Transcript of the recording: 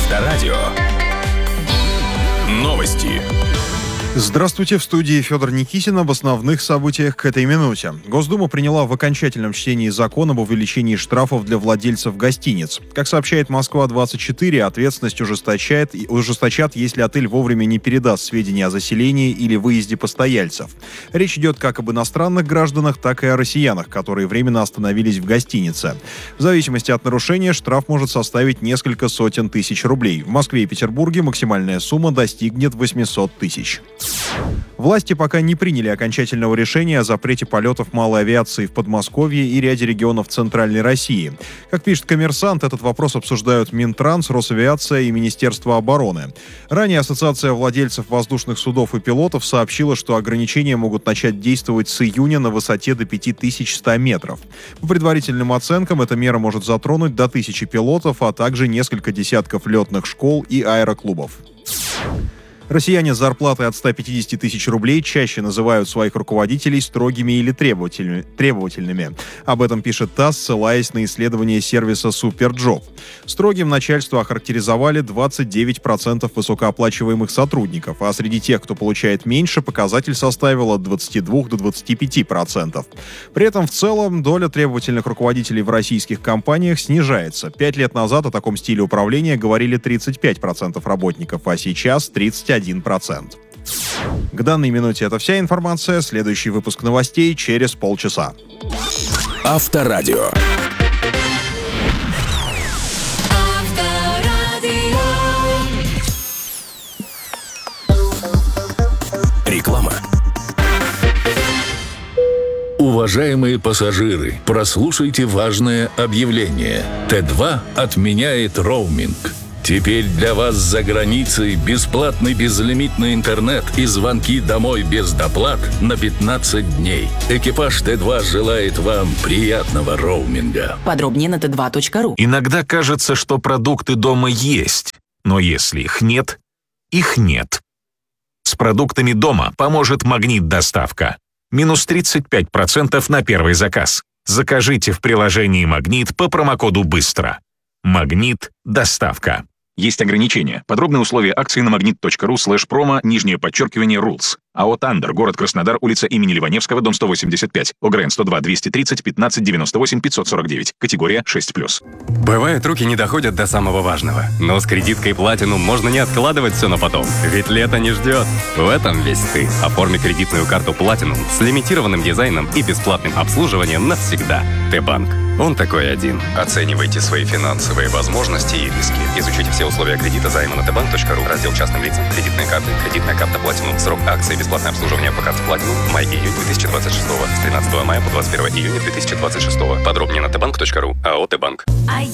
Авторадио. Новости. Здравствуйте, в студии Федор Никитин. Об основных событиях к этой минуте. Госдума приняла в окончательном чтении закон об увеличении штрафов для владельцев гостиниц. Как сообщает Москва-24, ответственность ужесточат, если отель вовремя не передаст сведения о заселении или выезде постояльцев. Речь идет как об иностранных гражданах, так и о россиянах, которые временно остановились в гостинице. В зависимости от нарушения штраф может составить несколько сотен тысяч рублей. В Москве и Петербурге максимальная сумма достигнет 800 тысяч. Власти пока не приняли окончательного решения о запрете полетов малой авиации в Подмосковье и ряде регионов Центральной России. Как пишет «Коммерсант», этот вопрос обсуждают Минтранс, Росавиация и Министерство обороны. Ранее Ассоциация владельцев воздушных судов и пилотов сообщила, что ограничения могут начать действовать с июня на высоте до 5100 метров. По предварительным оценкам, эта мера может затронуть до 1000 пилотов, а также несколько десятков летных школ и аэроклубов. Россияне с зарплатой от 150 тысяч рублей чаще называют своих руководителей строгими или требовательными. Об этом пишет ТАСС, ссылаясь на исследование сервиса Суперджоп. Строгим начальство охарактеризовали 29% высокооплачиваемых сотрудников, а среди тех, кто получает меньше, показатель составил от 22 до 25%. При этом в целом доля требовательных руководителей в российских компаниях снижается. 5 лет назад о таком стиле управления говорили 35% работников, а сейчас 31%. К данной минуте это вся информация. Следующий выпуск новостей через полчаса. Авторадио. Реклама. Уважаемые пассажиры, прослушайте важное объявление. Т2 отменяет роуминг. Теперь для вас за границей бесплатный безлимитный интернет и звонки домой без доплат на 15 дней. Экипаж Т2 желает вам приятного роуминга. Подробнее на t2.ru. Иногда кажется, что продукты дома есть, но если их нет, их нет. С продуктами дома поможет «Магнит-доставка». Минус 35% на первый заказ. Закажите в приложении «Магнит» по промокоду «Быстро». «Магнит-доставка». Есть ограничения. Подробные условия акции на magnit.ru/promo_rules. АО «Тандер», город Краснодар, улица имени Ливаневского, дом 185, ОГРН 102 230 15 98 549, категория 6+. Бывает, руки не доходят до самого важного. Но с кредиткой Platinum можно не откладывать все на потом. Ведь лето не ждет. В этом весь ты. Оформи кредитную карту Platinum с лимитированным дизайном и бесплатным обслуживанием навсегда. Т-банк. Он такой один. Оценивайте свои финансовые возможности и риски. Изучите все условия кредита займа на tbank.ru. Раздел частным лицам. Кредитные карты. Кредитная карта Platinum. Срок акции. Бесплатное обслуживание по карте Platinum. Май-июнь 2026. С 13 мая по 21 июня 2026. Подробнее на tbank.ru. АО «Т-банк».